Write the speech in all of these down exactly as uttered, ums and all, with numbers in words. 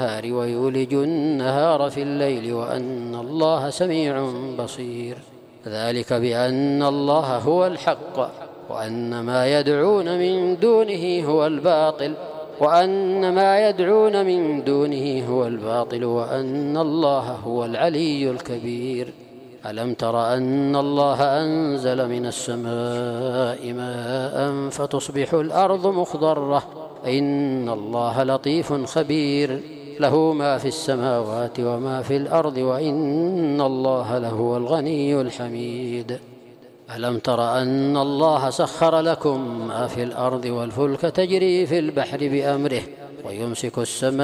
ويولج النهار في الليل وأن الله سميع بصير. ذلك بأن الله هو الحق وأن ما يدعون من دونه هو الباطل وأن ما يدعون من دونه هو الباطل وأن الله هو العلي الكبير. ألم تر أن الله أنزل من السماء ماء فتصبح الأرض مخضرة إن الله لطيف خبير له ما في السماوات وما في الأرض وإن الله لهو الغني الحميد. ألم تر أن الله سخر لكم ما في الأرض والفلك تجري في البحر بأمره ويمسك السماء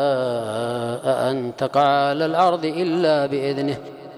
أن تقع على الأرض إلا بإذنه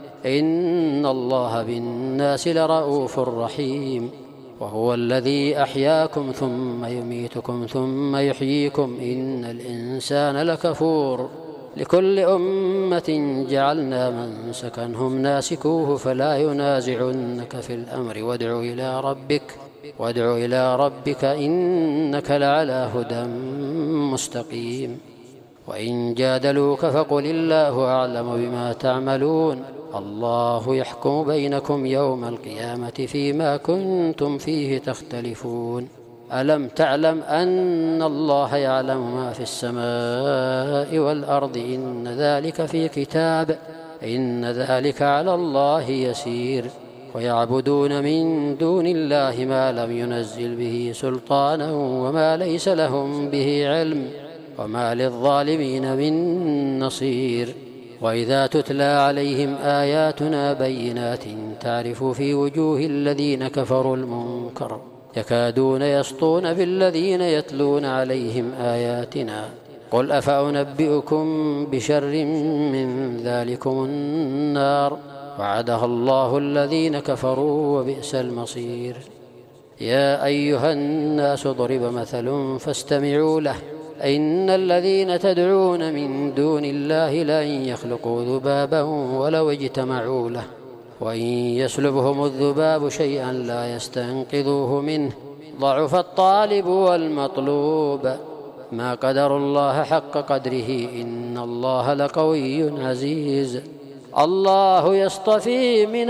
إن الله بالناس لرؤوف رحيم. وهو الذي أحياكم ثم يميتكم ثم يحييكم إن الإنسان لكفور. لكل أمة جعلنا منسكا هم ناسكوه فلا ينازعنك في الأمر وادع إلى ربك وادع إلى ربك إنك لعلى هدى مستقيم. وإن جادلوك فقل الله أعلم بما تعملون الله يحكم بينكم يوم القيامة فيما كنتم فيه تختلفون. ألم تعلم أن الله يعلم ما في السماء والأرض إن ذلك في كتاب إن ذلك على الله يسير. ويعبدون من دون الله ما لم ينزل به سلطانا وما ليس لهم به علم وما للظالمين من نصير. وإذا تتلى عليهم آياتنا بينات تعرف في وجوه الذين كفروا المنكر يكادون يسطون بالذين يتلون عليهم آياتنا قل أفأنبئكم بشر من ذلكم النار وعدها الله الذين كفروا وبئس المصير. يا أيها الناس ضرب مثل فاستمعوا له إن الذين تدعون من دون الله لن يخلقوا ذبابا ولو اجتمعوا له وإن يسلبهم الذباب شيئا لا يستنقذوه منه ضعف الطالب والمطلوب ما قدر الله حق قدره إن الله لقوي عزيز. الله يصطفي من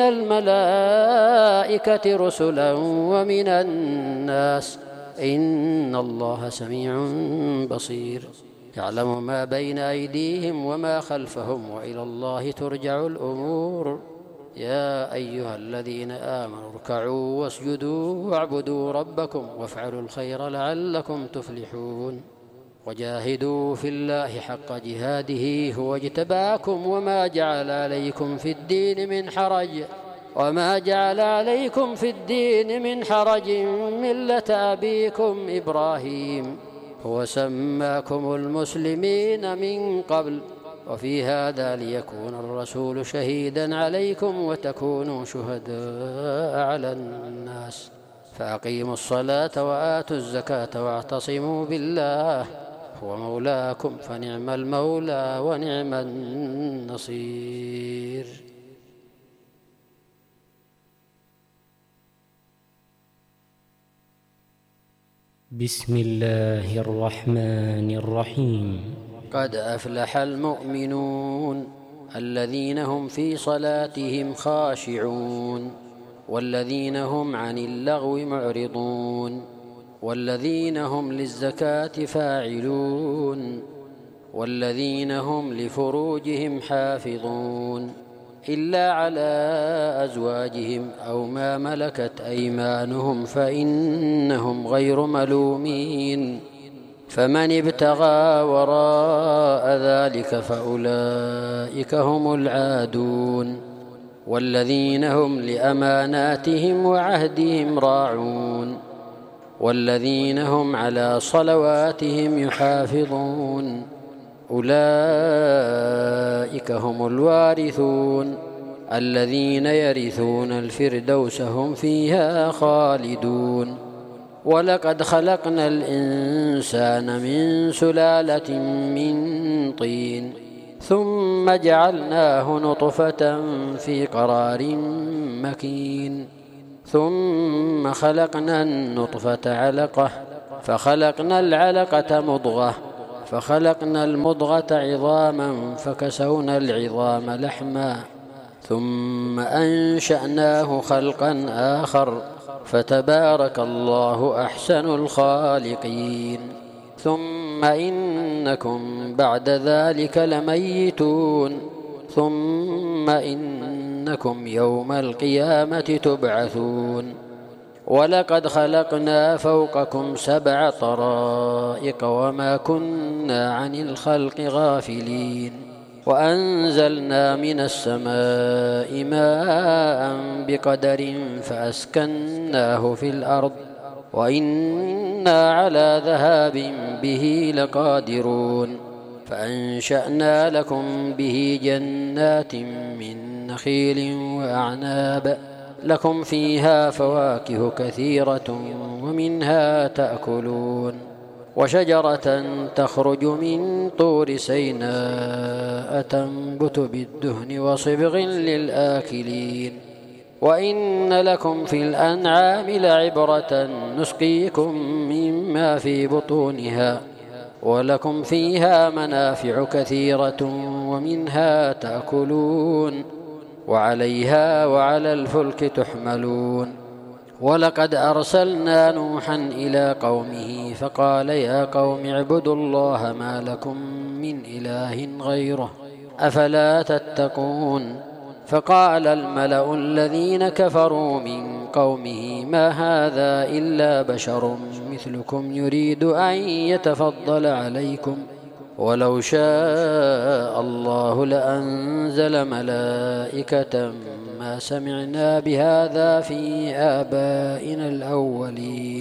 الملائكة رسلا ومن الناس إن الله سميع بصير. يعلم ما بين أيديهم وما خلفهم وإلى الله ترجع الأمور. يا أيها الذين آمنوا اركعوا واسجدوا واعبدوا ربكم وافعلوا الخير لعلكم تفلحون. وجاهدوا في الله حق جهاده هو اجتباكم وما جعل عليكم في الدين من حرج وما جعل عليكم في الدين من حرج ملة أبيكم إبراهيم هو سماكم المسلمين من قبل وفي هذا ليكون الرسول شهيدا عليكم وتكونوا شهداء على الناس. فأقيموا الصلاة وآتوا الزكاة واعتصموا بالله هو مولاكم فنعم المولى ونعم النصير. بسم الله الرحمن الرحيم. قد أفلح المؤمنون الذين هم في صلاتهم خاشعون والذين هم عن اللغو معرضون والذين هم للزكاة فاعلون والذين هم لفروجهم حافظون إلا على أزواجهم أو ما ملكت أيمانهم فإنهم غير ملومين. فمن ابتغى وراء ذلك فأولئك هم العادون والذين هم لأماناتهم وعهدهم راعون والذين هم على صلواتهم يحافظون أولئك هم الوارثون الذين يرثون الفردوس هم فيها خالدون. ولقد خلقنا الإنسان من سلالة من طين ثم جعلناه نطفة في قرار مكين ثم خلقنا النطفة علقة فخلقنا العلقة مضغة فخلقنا المضغة عظاما فكسونا العظام لحما ثم أنشأناه خلقا آخر فتبارك الله أحسن الخالقين. ثم إنكم بعد ذلك لميتون ثم إنكم يوم القيامة تبعثون. ولقد خلقنا فوقكم سبع طرائق وما كنا عن الخلق غافلين وأنزلنا من السماء ماء بقدر فأسكناه في الأرض وإنا على ذهاب به لقادرون. فأنشأنا لكم به جنات من نخيل وأعناب لكم فيها فواكه كثيرة ومنها تأكلون وشجرة تخرج من طور سيناء تنبت بالدهن وصبغ للآكلين. وإن لكم في الأنعام لعبرة نسقيكم مما في بطونها ولكم فيها منافع كثيرة ومنها تأكلون وعليها وعلى الفلك تحملون. ولقد أرسلنا نوحا إلى قومه فقال يا قوم اعبدوا الله ما لكم من إله غيره أفلا تتقون. فقال الملأ الذين كفروا من قومه ما هذا إلا بشر مثلكم يريد أن يتفضل عليكم ولو شاء الله لأنزل ملائكة ما سمعنا بهذا في آبائنا الأولين.